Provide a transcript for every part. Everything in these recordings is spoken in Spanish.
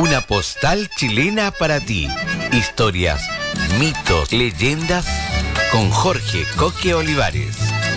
Una postal chilena para ti. Historias, mitos, leyendas con Jorge Coque Olivares.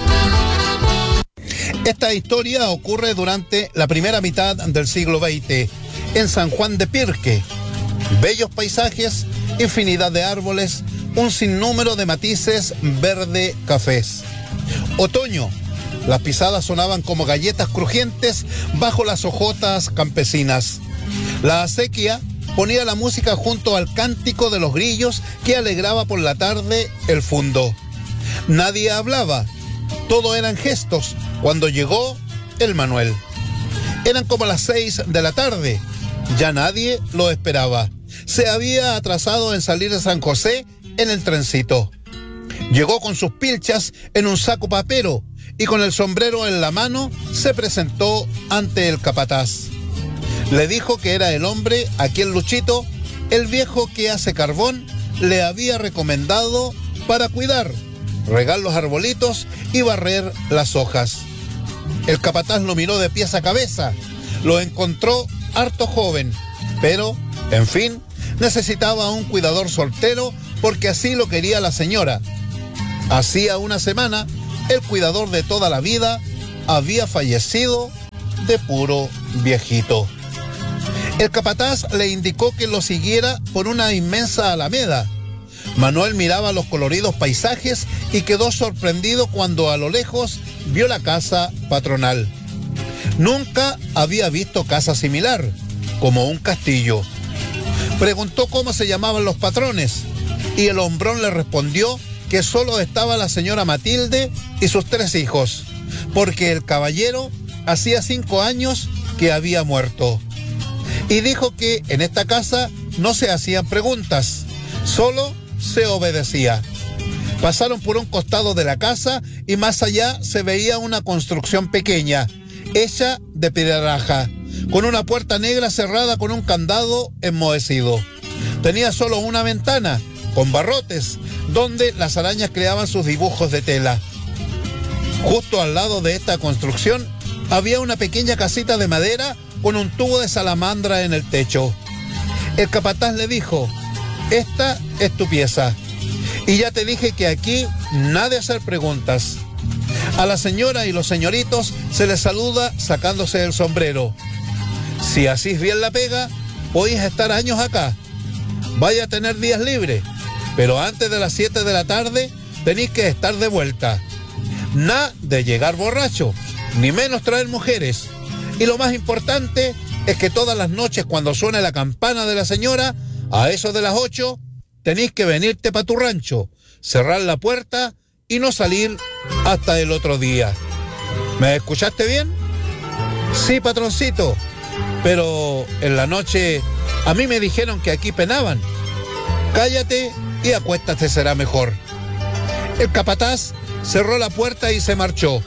Esta historia ocurre durante la primera mitad del siglo XX en San Juan de Pirque. Bellos paisajes, infinidad de árboles, un sinnúmero de matices verde-cafés. Otoño. Las pisadas sonaban como galletas crujientes bajo las hojotas campesinas. La acequia ponía la música junto al cántico de los grillos que alegraba por la tarde el fundo. Nadie hablaba, todo eran gestos, cuando llegó el Manuel. Eran como las 6 de la tarde, ya nadie lo esperaba. Se había atrasado en salir de San José en el trencito. Llegó con sus pilchas en un saco papero y con el sombrero en la mano se presentó ante el capataz. Le dijo que era el hombre a quien Luchito, el viejo que hace carbón, le había recomendado para cuidar, regar los arbolitos y barrer las hojas. El capataz lo miró de pies a cabeza, lo encontró harto joven, pero, en fin, necesitaba un cuidador soltero porque así lo quería la señora. Hacía una semana, el cuidador de toda la vida había fallecido de puro viejito. El capataz le indicó que lo siguiera por una inmensa alameda. Manuel miraba los coloridos paisajes y quedó sorprendido cuando a lo lejos vio la casa patronal. Nunca había visto casa similar, como un castillo. Preguntó cómo se llamaban los patrones y el hombrón le respondió que solo estaba la señora Matilde y sus 3 hijos, porque el caballero hacía 5 años que había muerto. Y dijo que en esta casa no se hacían preguntas, solo se obedecía. Pasaron por un costado de la casa y más allá se veía una construcción pequeña, hecha de piedra, con una puerta negra cerrada con un candado enmohecido. Tenía solo una ventana, con barrotes, donde las arañas creaban sus dibujos de tela. Justo al lado de esta construcción había una pequeña casita de madera con un tubo de salamandra en el techo. El capataz le dijo: esta es tu pieza. Y ya te dije que aquí nada de hacer preguntas. A la señora y los señoritos se les saluda sacándose el sombrero. Si hacís bien la pega, podéis estar años acá. Vaya a tener días libres, pero antes de las 7 de la tarde tenéis que estar de vuelta. Nada de llegar borracho, ni menos traer mujeres. Y lo más importante es que todas las noches cuando suene la campana de la señora, a eso de las 8, tenéis que venirte para tu rancho, cerrar la puerta y no salir hasta el otro día. ¿Me escuchaste bien? Sí, patroncito, pero en la noche a mí me dijeron que aquí penaban. Cállate y acuéstate, será mejor. El capataz cerró la puerta y se marchó.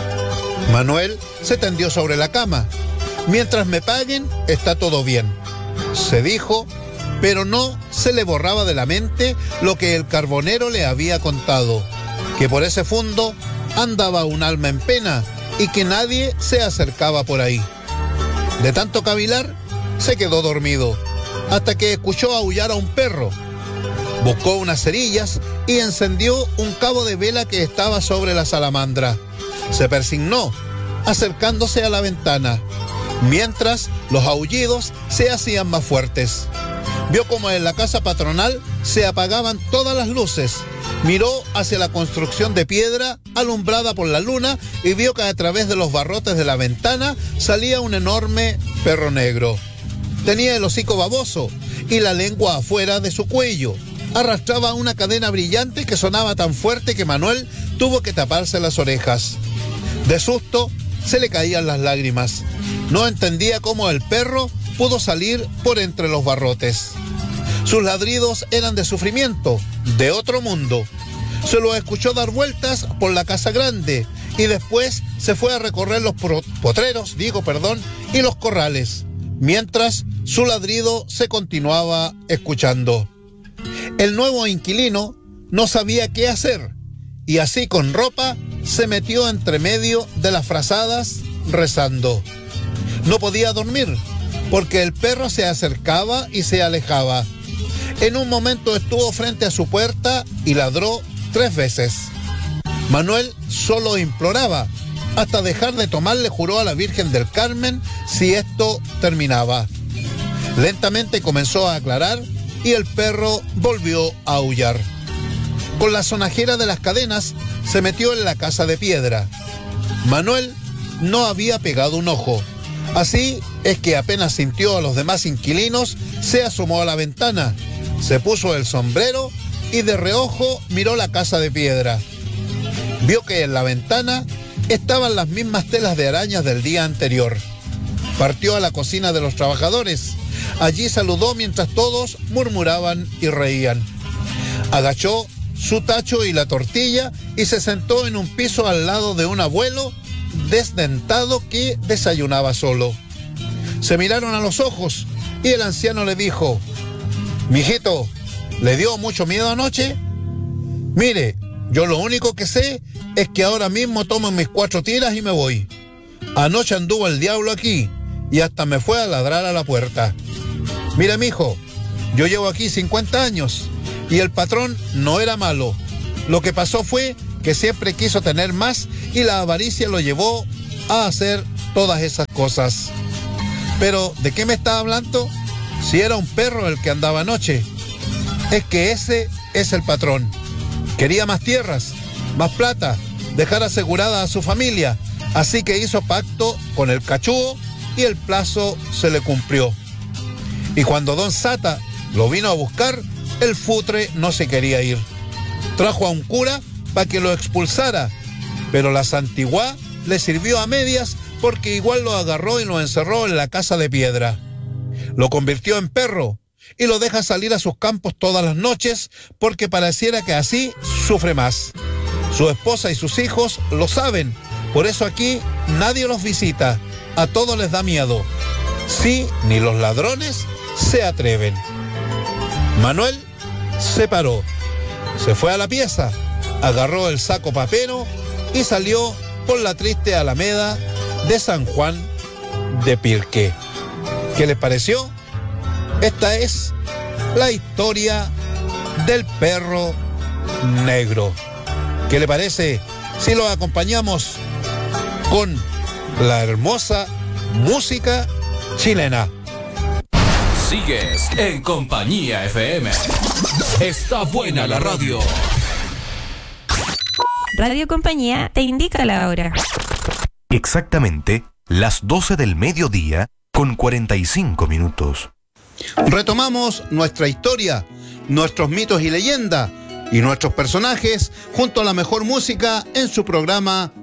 Manuel se tendió sobre la cama. Mientras me paguen, está todo bien, se dijo, pero no se le borraba de la mente lo que el carbonero le había contado, que por ese fundo andaba un alma en pena y que nadie se acercaba por ahí. De tanto cavilar, se quedó dormido, hasta que escuchó aullar a un perro. Buscó unas cerillas y encendió un cabo de vela que estaba sobre la salamandra. Se persignó, acercándose a la ventana, mientras los aullidos se hacían más fuertes. Vio como en la casa patronal se apagaban todas las luces. Miró hacia la construcción de piedra alumbrada por la luna y vio que a través de los barrotes de la ventana salía un enorme perro negro. Tenía el hocico baboso y la lengua afuera de su cuello. Arrastraba una cadena brillante que sonaba tan fuerte que Manuel tuvo que taparse las orejas. De susto se le caían las lágrimas. No entendía cómo el perro pudo salir por entre los barrotes. Sus ladridos eran de sufrimiento, de otro mundo. Se lo escuchó dar vueltas por la casa grande y después se fue a recorrer los potreros, y los corrales, mientras su ladrido se continuaba escuchando. El nuevo inquilino no sabía qué hacer y así con ropa se metió entre medio de las frazadas rezando. No podía dormir, porque el perro se acercaba y se alejaba. En un momento estuvo frente a su puerta y ladró 3 veces. Manuel solo imploraba. Hasta dejar de tomar le juró a la Virgen del Carmen si esto terminaba. Lentamente comenzó a aclarar y el perro volvió a aullar. Con la sonajera de las cadenas se metió en la casa de piedra. Manuel no había pegado un ojo. Así es que apenas sintió a los demás inquilinos, se asomó a la ventana, se puso el sombrero y de reojo miró la casa de piedra. Vio que en la ventana estaban las mismas telas de arañas del día anterior. Partió a la cocina de los trabajadores. Allí saludó mientras todos murmuraban y reían. Agachó su tacho y la tortilla y se sentó en un piso al lado de un abuelo desdentado que desayunaba solo. Se miraron a los ojos y el anciano le dijo: «Mijito, ¿le dio mucho miedo anoche? Mire, yo lo único que sé es que ahora mismo tomo mis 4 tiras y me voy. Anoche anduvo el diablo aquí y hasta me fue a ladrar a la puerta. Mire, mijo, yo llevo aquí 50 años y el patrón no era malo. Lo que pasó fue que siempre quiso tener más y la avaricia lo llevó a hacer todas esas cosas. Pero, ¿de qué me está hablando? Si era un perro el que andaba anoche. Es que ese es el patrón. Quería más tierras, más plata, dejar asegurada a su familia. Así que hizo pacto con el cachúo y el plazo se le cumplió. Y cuando don Sata lo vino a buscar, el futre no se quería ir. Trajo a un cura para que lo expulsara, pero la santiguá le sirvió a medias porque igual lo agarró y lo encerró en la casa de piedra. Lo convirtió en perro y lo deja salir a sus campos todas las noches porque pareciera que así sufre más. Su esposa y sus hijos lo saben, por eso aquí nadie los visita, a todos les da miedo. Sí, ni los ladrones se atreven». Manuel se paró, se fue a la pieza, agarró el saco papero y salió por la triste alameda de San Juan de Pirque. ¿Qué les pareció? Esta es la historia del perro negro. ¿Qué le parece si lo acompañamos con la hermosa música chilena? Sigues en Compañía FM. Está buena la radio. Radio Compañía te indica la hora. Exactamente las 12 del mediodía con 45 minutos. Retomamos nuestra historia, nuestros mitos y leyendas y nuestros personajes junto a la mejor música en su programa